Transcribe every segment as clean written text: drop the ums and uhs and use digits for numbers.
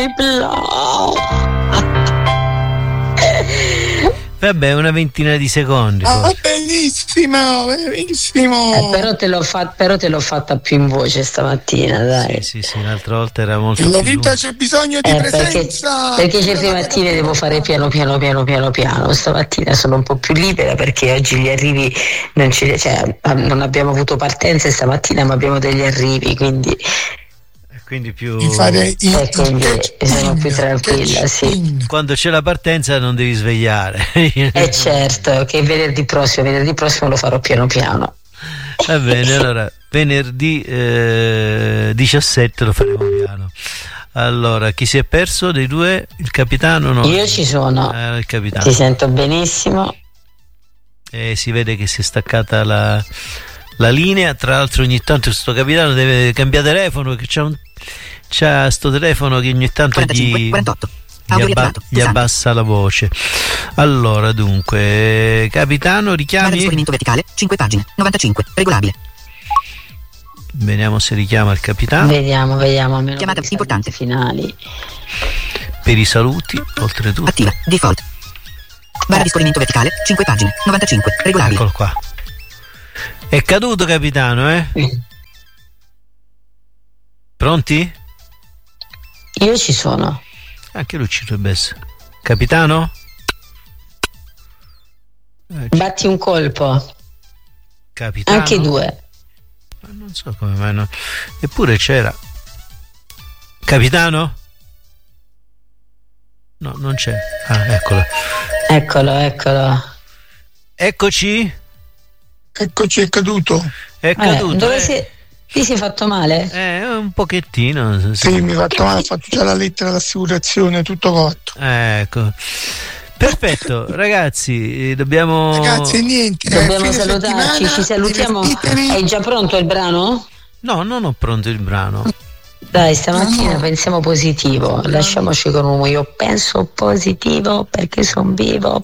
Vabbè, una ventina di secondi. Bellissimo. Però te l'ho fatta più in voce stamattina, dai. Sì, l'altra volta era molto nella più vita c'è bisogno di presenza. Perché certe mattine devo fare piano. Stamattina sono un po' più libera perché oggi gli arrivi non abbiamo avuto partenze stamattina, ma abbiamo degli arrivi, quindi più di fare sono più tranquilla, sì. Quando c'è la partenza non devi svegliare. Certo, che venerdì prossimo lo farò piano. Va bene, allora venerdì 17 lo faremo piano. Allora, chi si è perso dei due? Il capitano? No? Io ci sono. Il capitano. Ti sento benissimo. Si vede che si è staccata la linea. Tra l'altro ogni tanto questo capitano deve cambiare telefono, perché c'ha sto telefono che ogni tanto 48. gli abbassa la voce. Allora, dunque, capitano, richiami. Discorrimento verticale, 5 pagine, 95, regolabile. Vediamo se richiama il capitano. Vediamo. Chiamata importante. Finali. Per i saluti, oltretutto. Attiva, default. Barra di scorrimento verticale, 5 pagine, 95, regolabile. Eccolo qua. È caduto, capitano, eh? Pronti? Io ci sono. Anche lui ci dovrebbe essere. Capitano? Batti un colpo. Capitano? Anche due. Ma non so come mai no. Eppure c'era. Capitano? No, non c'è. Ah, eccolo. Eccoci, è caduto. È caduto. Dove ti sei fatto male? Un pochettino. Sì, mi ha fatto male, ho fatto già la lettera d'assicurazione, tutto cotto. Ecco. Perfetto, ragazzi, dobbiamo niente. Dobbiamo salutarci, ci salutiamo. È già pronto il brano? No, non ho pronto il brano. Dai, stamattina pensiamo positivo, lasciamoci con un io penso positivo perché sono vivo.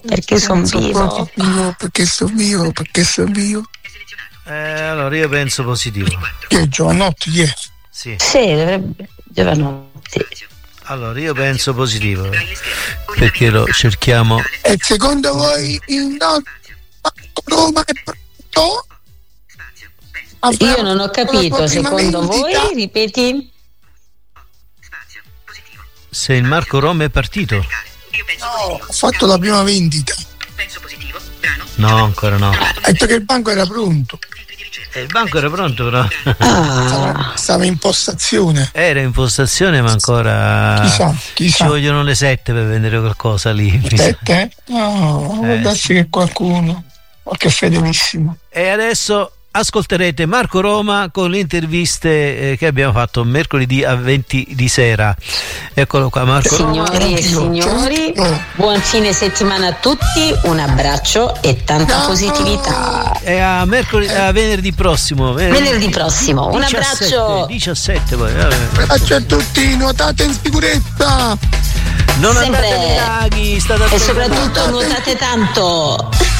Allora io penso positivo. Che Giovanotti chi è? Sì, dovrebbe Giovanotti. Allora io penso positivo perché lo cerchiamo. E secondo voi il Roma è pronto? Io non ho capito, secondo voi, ripeti? Se il Marco Roma è partito? No, ho fatto la prima vendita. No, ancora no. Ha detto che il banco era pronto. Il banco era pronto, però. Stava in postazione. Era in postazione, ma ancora chissà. Ci vogliono le 7 per vendere qualcosa lì. 7? No, può darsi che qualcuno, qualche fedelissimo. E adesso ascolterete Marco Roma con le interviste che abbiamo fatto mercoledì a 20 di sera. Eccolo qua, Marco Roma. Signori e signori, buon fine settimana a tutti, un abbraccio e tanta positività. E a venerdì prossimo. Venerdì prossimo, un 17, abbraccio. 17 poi. Abbraccio a tutti, nuotate in sicurezza. Non sempre andate nei laghi, state attenti. E soprattutto nuotate tanto.